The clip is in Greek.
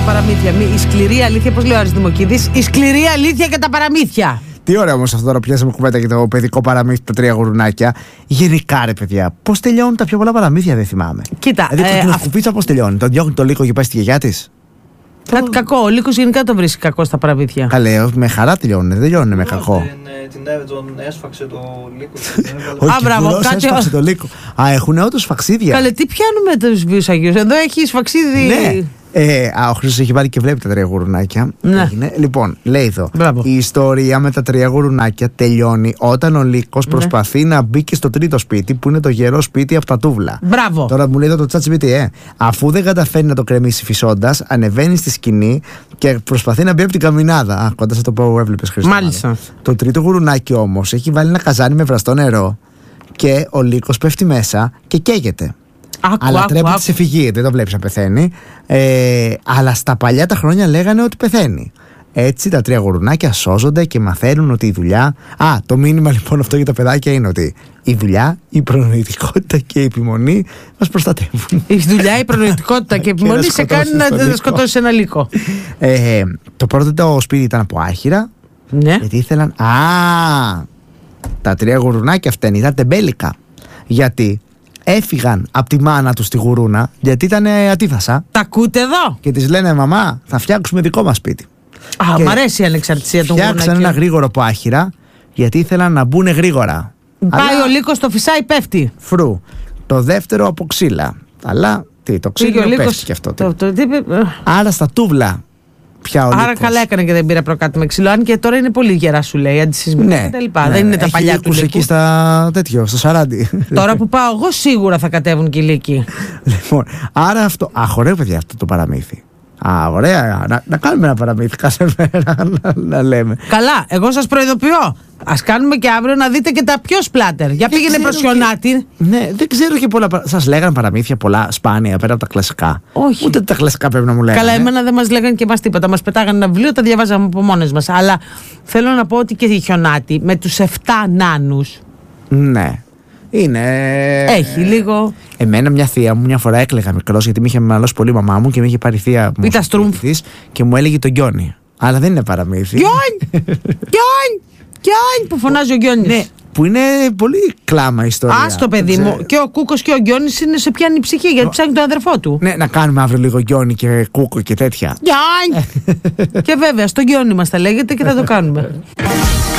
παραμύθια. Η σκληρή αλήθεια, πώς λέει ο Άρης Δημοκίδης, η σκληρή αλήθεια και τα παραμύθια. Τι ωραία όμως αυτό τώρα, πιάσαμε κουβέντα για το παιδικό παραμύθι, τα 3 γουρουνάκια. Γενικά, ρε παιδιά, πώς τελειώνουν τα πιο πολλά παραμύθια, δεν θυμάμαι. Κοίτα. Δηλαδή, σκουπίτσα πώς τελειώνει. Τον διώχνει το Λύκο και πάει στη γιαγιά της. Κάτι κακό. Ο Λύκος γενικά το βρίσκει κακό στα παραμύθια. Καλέ, με χαρά τελειώνουν, δεν τελειώνουν με κακό. Την τον έσφαξε το Λύκο. Όχι, μπράβο, κάτι. Έσφαξε το Λύκο. Α, έχουν όντως φαξίδια. Καλέ, τι πιάνουμε τους βίους Αγίους. Εδώ έχει σφαξίδι. Ναι. Ο Χρήστος έχει βάλει και βλέπει τα 3 γουρουνάκια. Ναι. Λοιπόν, λέει εδώ. Μπράβο. Η ιστορία με τα 3 γουρουνάκια τελειώνει όταν ο Λύκος προσπαθεί να μπει και στο τρίτο σπίτι, που είναι το γερό σπίτι από τα τούβλα. Μπράβο. Τώρα μου λέει εδώ το ChatGPT, αφού δεν καταφέρει να το κρεμίσει φυσώντας, ανεβαίνει στη σκηνή και προσπαθεί να μπει από την καμινάδα. Κοντά σε το που έβλεπες, Χρήστο. Μάλιστα. Το τρίτο γουρουνάκι όμως έχει βάλει ένα καζάνι με βραστό νερό και ο Λύκος πέφτει μέσα και καίγεται. Αλλά τρέπεται σε φυγή, δεν το βλέπεις να πεθαίνει. Αλλά στα παλιά τα χρόνια λέγανε ότι πεθαίνει. Έτσι τα 3 γουρουνάκια σώζονται και μαθαίνουν ότι η δουλειά. Το μήνυμα λοιπόν αυτό για τα παιδάκια είναι ότι η δουλειά, η προνοητικότητα και η επιμονή μας προστατεύουν. Η δουλειά, η προνοητικότητα και η επιμονή σε κάνει να σκοτώσεις ένα Λύκο. Το πρώτο το σπίτι ήταν από άχυρα. Ναι. Γιατί ήθελαν. Τα 3 γουρουνάκια φταίνει, ήταν τεμπέλικα. Γιατί έφυγαν από τη μάνα τους στη γουρούνα, γιατί ήταν αντίθασα. Τα ακούτε εδώ. Και της λένε, μαμά, θα φτιάξουμε δικό μας σπίτι. Μ' αρέσει η ανεξαρτησία των γουρουνάκιων. Φτιάξαν ένα γρήγορο από άχυρα, γιατί ήθελαν να μπουν γρήγορα. Πάει ο Λύκος, το φυσάει, πέφτει. Φρου. Το δεύτερο από ξύλα. Αλλά το ξύλο πέφτει και αυτό. Άρα στα τούβλα. Άρα καλά έκανε και δεν πήρα προκάτω με ξύλο. Αν και τώρα είναι πολύ γερά, σου λέει, αντισυσμικά κτλ. Δεν είναι τα παλιά του. Εκεί στα στο 40. Τώρα που πάω εγώ, σίγουρα θα κατέβουν και οι Λύκοι. Λοιπόν, άρα αυτό. Ωραίο, παιδιά, αυτό το παραμύθι. Ωραία. Να κάνουμε ένα παραμύθι κάθε μέρα να λέμε. Καλά, εγώ σας προειδοποιώ. Ας κάνουμε και αύριο να δείτε και τα πιο σπλάτερ. Για πήγαινε προς Χιονάτη. Ναι, δεν ξέρω και πολλά. Σας λέγανε παραμύθια πολλά σπάνια πέρα από τα κλασικά. Όχι. Ούτε τα κλασικά πρέπει να μου λέγανε. Καλά, εμένα δεν μας λέγανε και εμάς τίποτα. Μας πετάγανε ένα βιβλίο, τα διαβάζαμε από μόνες μας. Αλλά θέλω να πω ότι και η Χιονάτη με τους 7 νάνους. Ναι. Είναι. Έχει λίγο. Εμένα μια θεία μου μια φορά έκλαιγα μικρός, γιατί με είχε μαλώσει πολύ η μαμά μου και με είχε πάρει θεία μου. Ήταν στρούμφ. Και μου έλεγε τον Γκιόνι. Αλλά δεν είναι παραμύθι. Γκιόνι που φωνάζει ο Γκιόνις. Ναι, που είναι πολύ κλάμα ιστορία. Το παιδί μου. Και ο Κούκος και ο Γκιόνις είναι σε πιάνει η ψυχή, γιατί ψάχνει τον αδερφό του. Ναι, να κάνουμε αύριο λίγο Γκιόνι και Κούκο και τέτοια. Γκιόνι! Και βέβαια, στο Γκιόνι μας τα λέγεται και θα το κάνουμε.